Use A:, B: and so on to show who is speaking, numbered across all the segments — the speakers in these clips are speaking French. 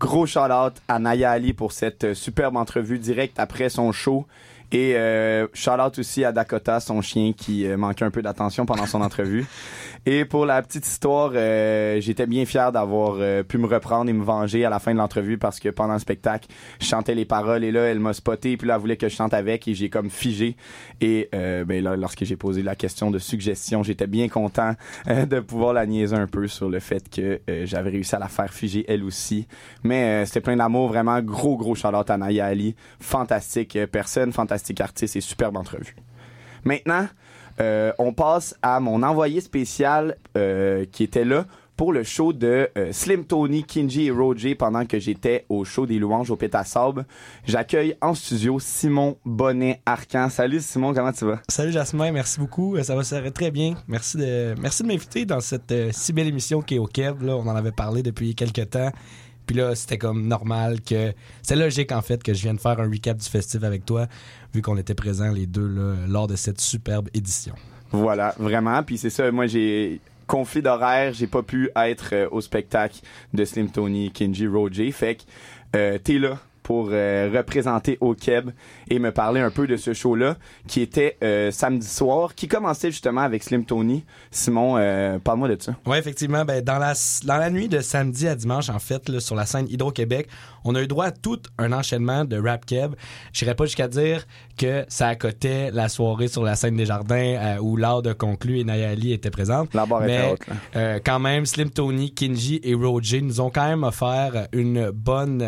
A: Gros shout-out à Naya Ali pour cette superbe entrevue direct après son show. Et shout-out aussi à Dakota, son chien qui manquait un peu d'attention pendant son entrevue. Et pour la petite histoire, j'étais bien fier d'avoir pu me reprendre et me venger à la fin de l'entrevue parce que pendant le spectacle, je chantais les paroles et là, elle m'a spoté puis là, elle voulait que je chante avec et j'ai comme figé. Et là, lorsque j'ai posé la question de suggestion, j'étais bien content de pouvoir la niaiser un peu sur le fait que j'avais réussi à la faire figer elle aussi. Mais c'était plein d'amour, vraiment gros shout-out à Naya Ali. Fantastique personne, fantastique artiste et superbe entrevue. Maintenant, on passe à mon envoyé spécial qui était là pour le show de Slim Tony, Kinji et Roger pendant que j'étais au show des louanges au Pétassable. J'accueille en studio Simon Bonnet-Arcan. Salut Simon, comment tu vas?
B: Salut Jasmin, merci beaucoup. Ça va très bien. Merci de m'inviter dans cette si belle émission qui est au Québec. Là, on en avait parlé depuis quelques temps. Puis là, c'était comme normal que... C'est logique, en fait, que je vienne faire un recap du festival avec toi, vu qu'on était présents les deux là, lors de cette superbe édition.
A: Voilà, vraiment. Puis c'est ça, moi, j'ai... conflit d'horaire, j'ai pas pu être au spectacle de Slim Tony, Kinji, Roger. Fait que t'es là pour représenter au Keb et me parler un peu de ce show-là qui était samedi soir, qui commençait justement avec Slim Tony. Simon, parle-moi de ça.
B: Oui, effectivement. Ben, dans la nuit de samedi à dimanche, en fait, là, sur la scène Hydro-Québec, on a eu droit à tout un enchaînement de rap Keb. J'irais pas jusqu'à dire que ça accotait la soirée sur la scène des Jardins où l'art de conclu et Naya Ali étaient présentes.
A: La barre était haute, là.
B: Quand même, Slim Tony, Kinji et Roger nous ont quand même offert une bonne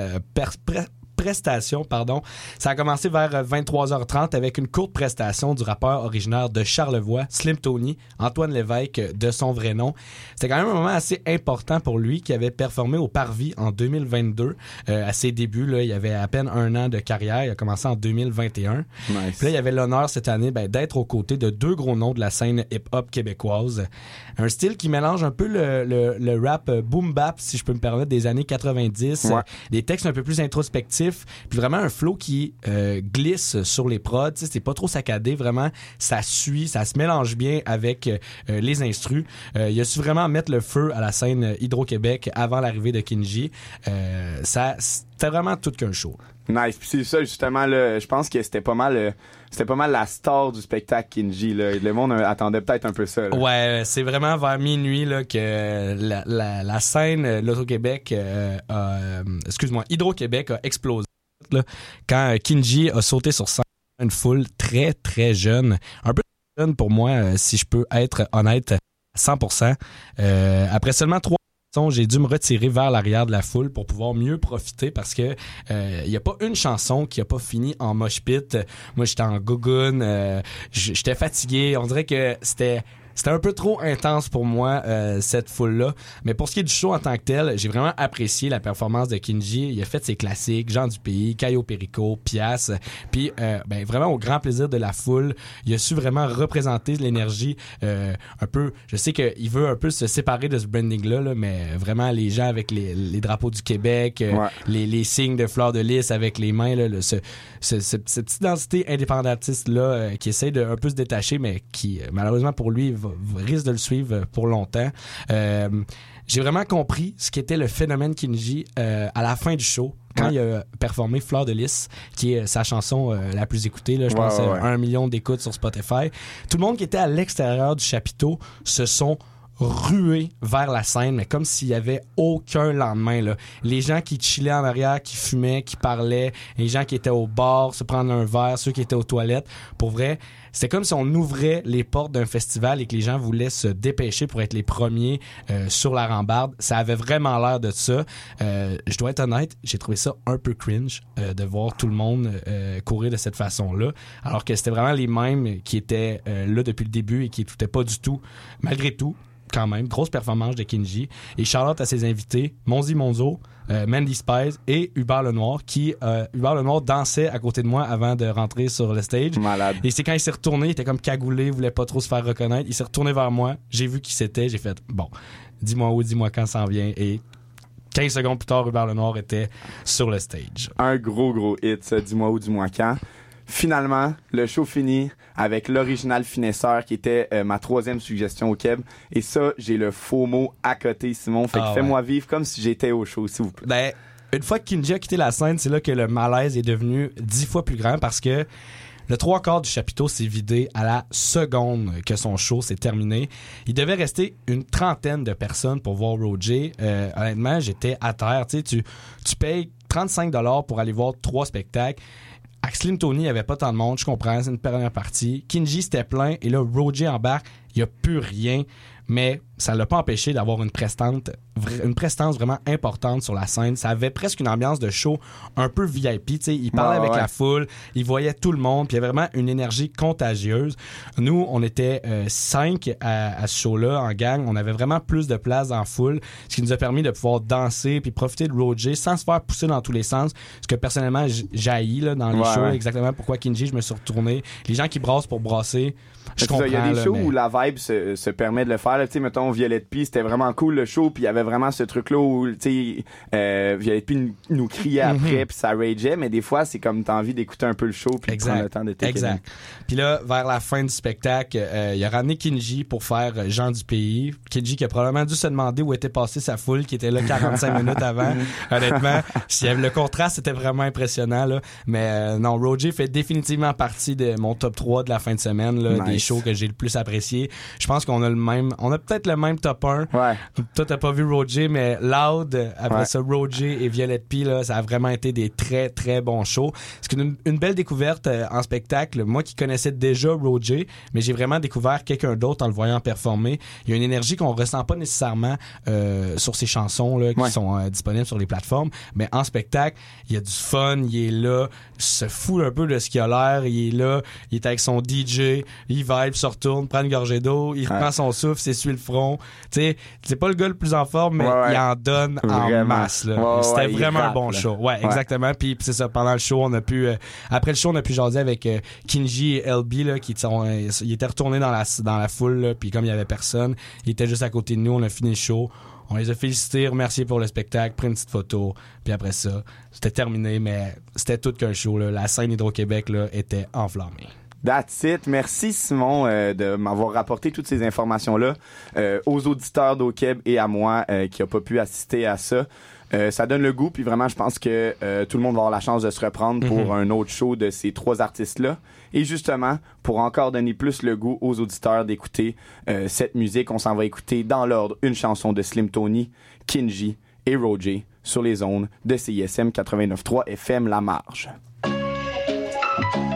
B: prestation. Ça a commencé vers 23h30 avec une courte prestation du rappeur originaire de Charlevoix, Slim Tony, Antoine Lévesque de son vrai nom. C'était quand même un moment assez important pour lui qui avait performé au Parvis en 2022. À ses débuts, là, il avait à peine 1 an de carrière. Il a commencé en 2021.
A: Nice.
B: Puis là, il avait l'honneur cette année d'être aux côtés de 2 gros noms de la scène hip-hop québécoise. Un style qui mélange un peu le rap boom-bap, si je peux me permettre, des années 90.
A: Ouais.
B: Des textes un peu plus introspectifs. Puis vraiment un flow qui glisse sur les prods, c'est pas trop saccadé, vraiment ça suit, ça se mélange bien avec les instrus. Il a su vraiment mettre le feu à la scène Hydro-Québec avant l'arrivée de Kinji. C'était vraiment tout qu'un show.
A: Nice. Puis c'est ça justement là, je pense que c'était pas mal la star du spectacle Kinji là. Le monde attendait peut-être un peu ça. Là.
B: Ouais, c'est vraiment vers minuit là que la scène l'Auto-Québec Hydro-Québec a explosé là, quand Kinji a sauté sur scène, une foule très très jeune, un peu jeune pour moi si je peux être honnête à 100%. Après seulement 3 j'ai dû me retirer vers l'arrière de la foule pour pouvoir mieux profiter parce que y a pas une chanson qui a pas fini en mosh pit. Moi, j'étais en gougoune, j'étais fatigué. On dirait que c'était un peu trop intense pour moi, cette foule-là. Mais pour ce qui est du show en tant que tel, j'ai vraiment apprécié la performance de Kinji. Il a fait ses classiques, Jean du Pays, Caio Perico, Pias. Puis, vraiment au grand plaisir de la foule, il a su vraiment représenter l'énergie un peu... Je sais qu'il veut un peu se séparer de ce branding-là, là, mais vraiment les gens avec les drapeaux du Québec,
A: ouais.
B: les signes de fleurs de lys avec les mains, là, cette petite identité indépendantiste-là qui essaie de un peu se détacher, mais qui, malheureusement pour lui, risque de le suivre pour longtemps. J'ai vraiment compris ce qu'était le phénomène Kinji à la fin du show, quand il a performé Fleur de Lys, qui est sa chanson la plus écoutée, là, je pense 1 million d'écoutes sur Spotify. Tout le monde qui était à l'extérieur du chapiteau se sont rués vers la scène, mais comme s'il y avait aucun lendemain, là. Les gens qui chillaient en arrière, qui fumaient, qui parlaient, les gens qui étaient au bar, se prendre un verre, ceux qui étaient aux toilettes. Pour vrai, c'était comme si on ouvrait les portes d'un festival et que les gens voulaient se dépêcher pour être les premiers sur la rambarde. Ça avait vraiment l'air de ça. Je dois être honnête, j'ai trouvé ça un peu cringe de voir tout le monde courir de cette façon-là, alors que c'était vraiment les mêmes qui étaient là depuis le début et qui n'écoutaient pas du tout, malgré tout. Quand même, grosse performance de Kinji. Et Charlotte à ses invités, Monzi Monzo, Mandy Spice et Hubert Lenoir, Hubert Lenoir dansait à côté de moi avant de rentrer sur le stage.
A: Malade.
B: Et c'est quand il s'est retourné, il était comme cagoulé, voulait pas trop se faire reconnaître. Il s'est retourné vers moi, j'ai vu qui c'était, j'ai fait, bon, dis-moi où, dis-moi quand ça en vient. Et 15 secondes plus tard, Hubert Lenoir était sur le stage.
A: Un gros hit, ça, dis-moi où, dis-moi quand. Finalement, le show finit avec l'original finesseur qui était ma 3e suggestion au Keb. Et ça, j'ai le faux mot à côté, Simon. Fait que fais-moi vivre comme si j'étais au show, s'il vous plaît.
B: Ben, une fois que Kinji a quitté la scène, c'est là que le malaise est devenu 10 fois plus grand parce que le 3/4 du chapiteau s'est vidé à la seconde que son show s'est terminé. Il devait rester une trentaine de personnes pour voir Roger. Honnêtement, j'étais à terre. Tu sais, tu payes 35$ pour aller voir 3 spectacles. À Slim Tony, il n'y avait pas tant de monde, je comprends, c'est une première partie. Kinji, c'était plein, et là, Roger embarque, il n'y a plus rien, mais ça ne l'a pas empêché d'avoir une prestance vraiment importante sur la scène. Ça avait presque une ambiance de show un peu VIP, tu sais, il parlait avec la foule, il voyait tout le monde, puis il y avait vraiment une énergie contagieuse. Nous, on était 5 à ce show-là en gang, on avait vraiment plus de place dans la foule, ce qui nous a permis de pouvoir danser puis profiter de Roger sans se faire pousser dans tous les sens, ce que personnellement j'haïs là, dans les shows, exactement pourquoi Kinji, je me suis retourné. Les gens qui brassent pour brasser, je comprends. Il
A: y a des shows
B: mais...
A: où la vibe se permet de le faire. Tu sais, mettons, Violette P, c'était vraiment cool le show, puis il y avait vraiment ce truc-là où, tu sais, Violette P nous criait après, puis ça rageait, mais des fois, c'est comme t'as envie d'écouter un peu le show, puis de prendre le temps de t'écouter.
B: Exact. Puis là, vers la fin du spectacle, il a ramené Kinji pour faire Jean du pays. Kinji qui a probablement dû se demander où était passée sa foule, qui était là 45 minutes avant. Honnêtement, le contraste était vraiment impressionnant, là. Mais non, Roger fait définitivement partie de mon top 3 de la fin de semaine, là, des shows que j'ai le plus apprécié. Je pense qu'on a peut-être le même top 1.
A: Ouais.
B: Toi, t'as pas vu Roger, mais Loud, après ça, Roger et Violette P, là, ça a vraiment été des très, très bons shows. C'est une belle découverte en spectacle. Moi qui connaissais déjà Roger, mais j'ai vraiment découvert quelqu'un d'autre en le voyant performer. Il y a une énergie qu'on ressent pas nécessairement sur ses chansons là, qui sont disponibles sur les plateformes, mais en spectacle, il y a du fun, il est là, il se fout un peu de ce qu'il a l'air, il est là, il est avec son DJ, il vibe, se retourne, prend une gorgée d'eau, il reprend son souffle, s'essuie le front. Tu sais, c'est pas le gars le plus en forme, mais il en donne en masse. Là. C'était vraiment un bon show. Ouais, exactement. Puis c'est ça, pendant le show, on a pu... après le show, on a pu jaser avec Kinji et LB, là, ils étaient retournés dans la foule, là, puis comme il y avait personne, ils étaient juste à côté de nous, on a fini le show. On les a félicités, remerciés pour le spectacle, pris une petite photo, puis après ça, c'était terminé, mais c'était tout qu'un show. Là. La scène Hydro-Québec là, était enflammée.
A: That's it. Merci Simon de m'avoir rapporté toutes ces informations-là aux auditeurs d'O-Québec et à moi qui n'a pas pu assister à ça. Ça donne le goût, puis vraiment, je pense que tout le monde va avoir la chance de se reprendre pour un autre show de ces 3 artistes-là. Et justement, pour encore donner plus le goût aux auditeurs d'écouter cette musique, on s'en va écouter dans l'ordre une chanson de Slim Tony, Kinji et Roger sur les ondes de CISM 89.3 FM La Marge.